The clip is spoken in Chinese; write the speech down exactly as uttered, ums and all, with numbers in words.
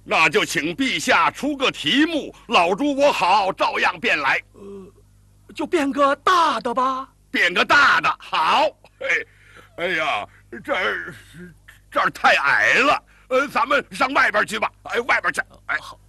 那就请陛下出个题目，老猪我好照样变来。 呃，就变个大的吧。 变个大的好。嘿，哎呀，这儿这儿太矮了，呃，咱们上外边去吧。哎，外边去。哎，好。